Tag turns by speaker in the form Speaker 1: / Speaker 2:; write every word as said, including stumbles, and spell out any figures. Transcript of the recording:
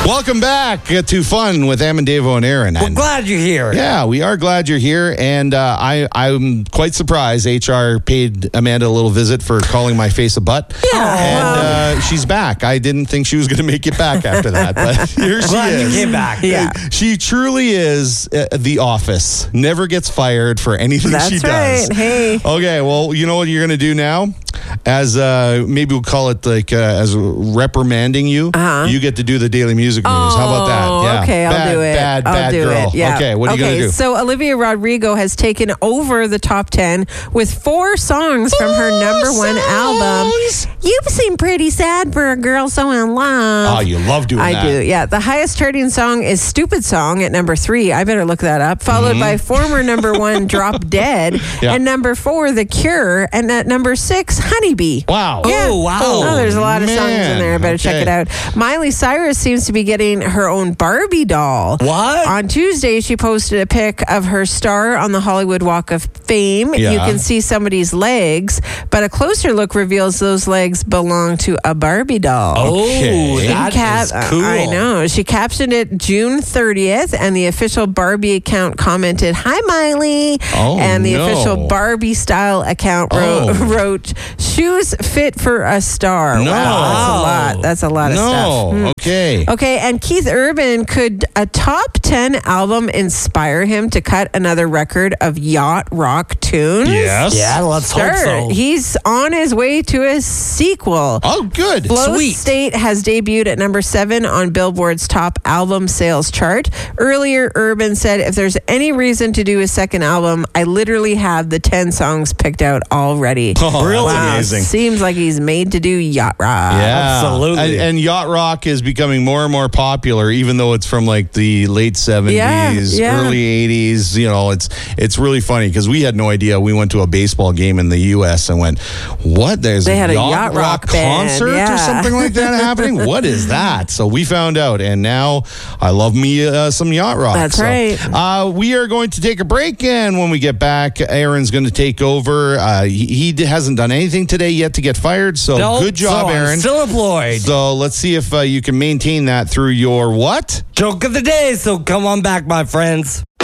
Speaker 1: Welcome back to Fun with Amendevo and Aaron.
Speaker 2: We're glad you're here.
Speaker 1: Yeah, we are glad you're here. And uh, I, I'm quite surprised H R paid Amanda a little visit for calling my face a butt.
Speaker 3: Yeah.
Speaker 1: And uh, she's back. I didn't think she was going to make it back after that. But here she
Speaker 2: Glad
Speaker 1: is.
Speaker 2: you came back.
Speaker 3: Yeah.
Speaker 1: She truly is uh, the office. Never gets fired for anything
Speaker 3: That's
Speaker 1: she
Speaker 3: right.
Speaker 1: does.
Speaker 3: Hey.
Speaker 1: Okay, well, you know what you're going to do now? As uh, maybe we'll call it like uh, as reprimanding you.
Speaker 3: Uh-huh.
Speaker 1: You get to do the daily music news. How about that? Yeah.
Speaker 3: Okay, I'll
Speaker 1: bad,
Speaker 3: do it.
Speaker 1: Bad,
Speaker 3: I'll
Speaker 1: bad
Speaker 3: do
Speaker 1: girl.
Speaker 3: it. Yeah.
Speaker 1: Okay, what are you
Speaker 3: okay,
Speaker 1: going to do?
Speaker 3: So Olivia Rodrigo has taken over the top ten with four songs from her number one album. You seem pretty sad for a girl so in love.
Speaker 1: Oh, you love doing
Speaker 3: I
Speaker 1: that.
Speaker 3: do, yeah. The highest charting song is Stupid Song at number three. I better look that up. Followed
Speaker 1: Mm-hmm.
Speaker 3: by former number one, Drop Dead.
Speaker 1: Yeah.
Speaker 3: And number four, The Cure. And at number six, Honeybee.
Speaker 1: Wow.
Speaker 3: Yeah.
Speaker 2: Oh, wow.
Speaker 3: Oh, there's a lot of songs in
Speaker 1: man.
Speaker 3: there. I better check
Speaker 1: Okay.
Speaker 3: it out. Miley Cyrus seems to be getting her own Barbie doll.
Speaker 2: What?
Speaker 3: On Tuesday, she posted a pic of her star on the Hollywood Walk of Fame.
Speaker 1: Yeah.
Speaker 3: You can see somebody's legs, but a closer look reveals those legs belong to a Barbie doll.
Speaker 2: Oh,
Speaker 1: Okay.
Speaker 2: that
Speaker 3: Cap-
Speaker 2: is cool.
Speaker 3: I know. She captioned it June thirtieth, and the official Barbie account commented, "Hi, Miley."
Speaker 1: Oh,
Speaker 3: and the
Speaker 1: no.
Speaker 3: official Barbie style account wrote,
Speaker 1: Oh.
Speaker 3: wrote, "Shoes fit for a star."
Speaker 1: No.
Speaker 3: Wow, that's a lot. That's a lot of stuff. Hmm.
Speaker 1: No. Okay.
Speaker 3: Okay, and Keith Urban, could a top ten album inspire him to cut another record of yacht rock tunes?
Speaker 1: Yes.
Speaker 2: Yeah, let's
Speaker 3: Sure.
Speaker 2: hope so.
Speaker 3: He's on his way to a sequel.
Speaker 1: Oh, good.
Speaker 3: Flow
Speaker 2: Sweet.
Speaker 3: State has debuted at number seven on Billboard's top album sales chart. Earlier, Urban said, "If there's any reason to do a second album, I literally have the ten songs picked out already."
Speaker 1: Oh, that's
Speaker 3: Wow,
Speaker 1: amazing.
Speaker 3: seems like he's made to do yacht rock.
Speaker 1: Yeah,
Speaker 2: Absolutely.
Speaker 1: And, and yacht rock is becoming more and more popular, even though it's from like the late seventies,
Speaker 3: Yeah, yeah.
Speaker 1: early eighties. You know, it's it's really funny because we had no idea. We went to a baseball game in the U S and went, "What? There's
Speaker 3: They
Speaker 1: a
Speaker 3: had a
Speaker 1: yacht,
Speaker 3: yacht rock
Speaker 1: rock
Speaker 3: band,
Speaker 1: concert or
Speaker 3: yeah.
Speaker 1: something like that happening? What is that?" So we found out, and now I love me uh, some yacht rock.
Speaker 3: That's
Speaker 1: So,
Speaker 3: right.
Speaker 1: Uh, we are going to take a break, and when we get back, Aaron's going to take over. Uh, he, he d- hasn't done anything today yet to get fired, so
Speaker 2: Nope,
Speaker 1: good job,
Speaker 2: so I'm
Speaker 1: Aaron.
Speaker 2: still employed.
Speaker 1: So let's see if uh, you can maintain that through your what?
Speaker 2: Joke of the day, so come on back, my friends.